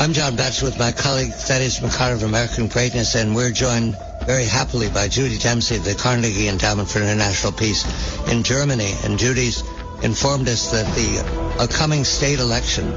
I'm John Batch with my colleague Thaddeus McCarter of American Greatness, and we're joined very happily by Judy Dempsey of the Carnegie Endowment for International Peace in Germany. And Judy's informed us that the upcoming state elections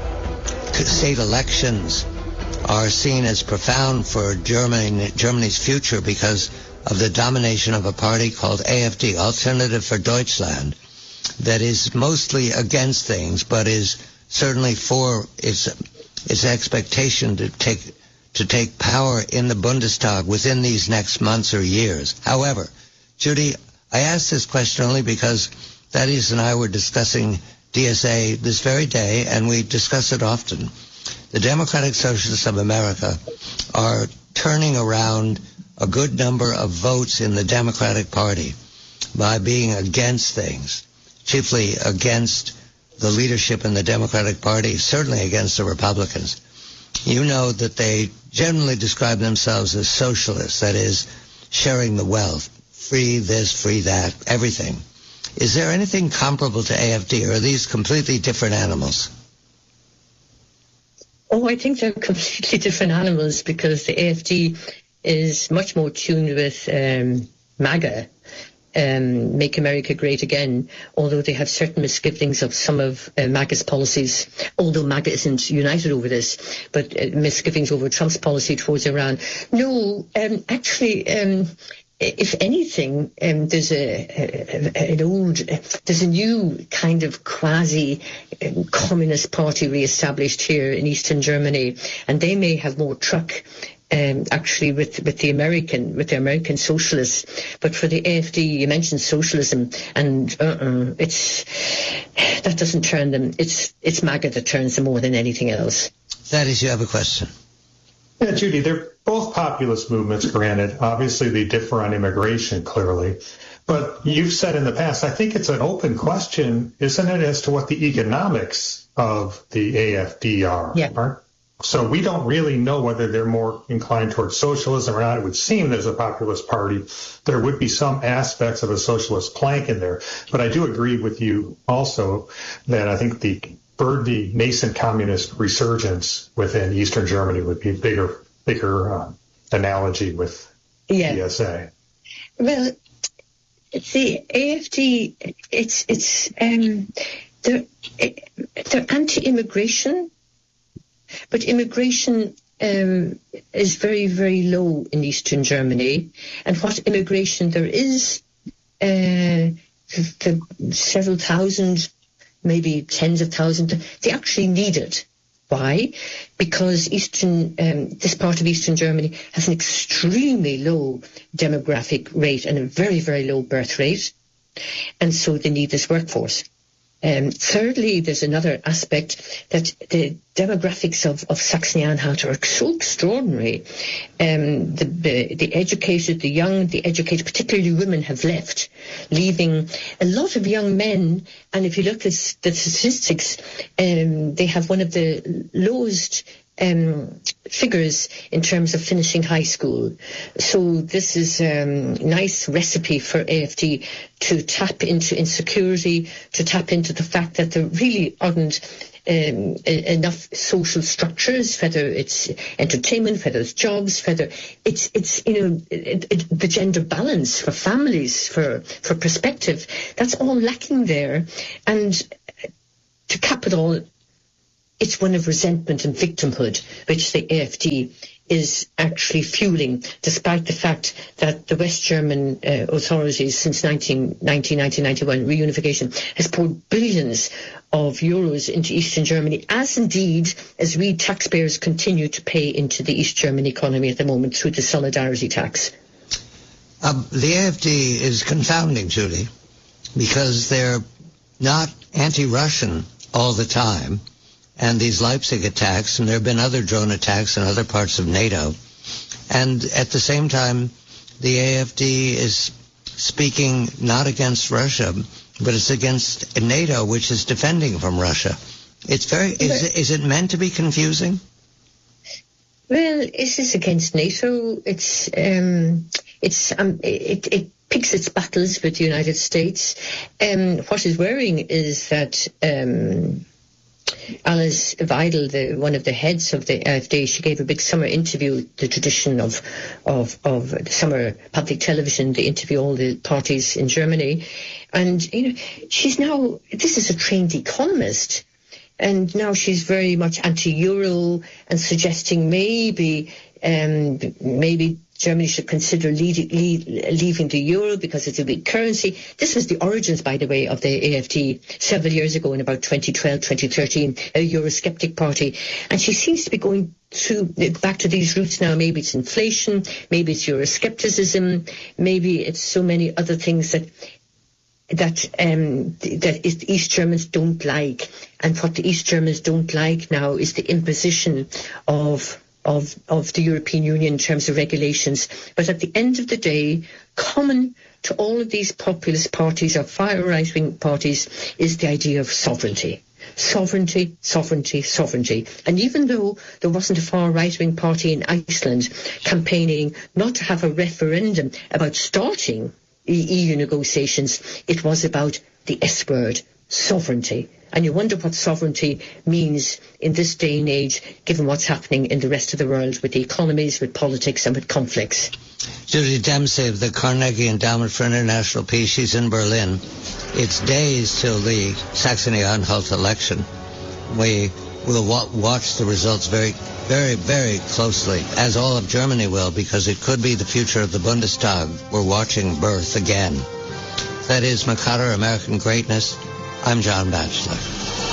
are seen as profound for Germany's future because of the domination of a party called AfD, Alternative for Deutschland, that is mostly against things, but is certainly for its expectation to take power in the Bundestag within these next months or years. However, Judy, I asked this question only because Thaddeus and I were discussing DSA this very day, and we discuss it often. The Democratic Socialists of America are turning around a good number of votes in the Democratic Party by being against things, chiefly against the leadership in the Democratic Party, certainly against the Republicans. You know that they generally describe themselves as socialists, that is, sharing the wealth, free this, free that, everything. Is there anything comparable to AfD, or are these completely different animals? Oh, I think they're completely different animals because the AfD is much more tuned with MAGA, Make America Great Again, although they have certain misgivings of some of MAGA's policies, although MAGA isn't united over this, but misgivings over Trump's policy towards Iran. No, actually, if anything, there's a new kind of quasi-communist party re-established here in Eastern Germany, and they may have more truck actually with the American socialists, but for the AfD, you mentioned socialism, and that doesn't turn them. It's MAGA that turns them more than anything else. Thaddeus, you have a question. Yeah, Judy, they're both populist movements, granted. Obviously, they differ on immigration, clearly. But you've said in the past, I think it's an open question, isn't it, as to what the economics of the AfD are? Yeah. So we don't really know whether they're more inclined towards socialism or not. It would seem there's a populist party. There would be some aspects of a socialist plank in there. But I do agree with you also that I think the nascent communist resurgence within Eastern Germany would be a bigger analogy with DSA. Well, the AfD, they're anti-immigration, but immigration is very, very low in Eastern Germany. And what immigration there is, several thousand, maybe tens of thousands, they actually need it. Why? Because this part of Eastern Germany has an extremely low demographic rate and a very, very low birth rate, and so they need this workforce. Thirdly, there's another aspect that the demographics of Saxony-Anhalt are so extraordinary. The educated, the young, the educated, particularly women, have left, leaving a lot of young men. And if you look at the statistics, they have one of the lowest figures in terms of finishing high school. So this is a nice recipe for AfD to tap into insecurity, to tap into the fact that there really aren't enough social structures, whether it's entertainment, whether it's jobs, whether it's the gender balance for families, for perspective. That's all lacking there. And to cap it all, it's one of resentment and victimhood, which the AfD is actually fueling, despite the fact that the West German authorities since 1991 reunification has poured billions of euros into Eastern Germany, as indeed as we taxpayers continue to pay into the East German economy at the moment through the solidarity tax. The AfD is confounding, Judy, because they're not anti-Russian all the time. And these Leipzig attacks, and there have been other drone attacks in other parts of NATO. And at the same time, the AfD is speaking not against Russia, but it's against NATO, which is defending from Russia. It's is it meant to be confusing? Well, it is against NATO. It picks its battles with the United States. What is worrying is that Alice Weidel, one of the heads of the AfD, she gave a big summer interview, the tradition of summer public television. They interview all the parties in Germany. And, she's now, this is a trained economist. And now she's very much anti-Euro and suggesting maybe Germany should consider leaving the euro because it's a weak currency. This was the origins, by the way, of the AfD several years ago in about 2012, 2013, a Eurosceptic party. And she seems to be going back to these roots now. Maybe it's inflation, maybe it's Euroscepticism, maybe it's so many other things that East Germans don't like. And what the East Germans don't like now is the imposition of the European Union in terms of regulations. But at the end of the day, common to all of these populist parties or far right-wing parties is the idea of sovereignty. Sovereignty, sovereignty, sovereignty. And even though there wasn't a far right-wing party in Iceland campaigning not to have a referendum about starting EU negotiations, it was about the S word, sovereignty. And you wonder what sovereignty means in this day and age, given what's happening in the rest of the world with the economies, with politics and with conflicts. Judy Dempsey of the Carnegie Endowment for International Peace, she's in Berlin. It's days till the Saxony-Anhalt election. We will watch the results very, very, very closely, as all of Germany will, because it could be the future of the Bundestag. We're watching birth again. That is Makata, American Greatness. I'm John Batchelor.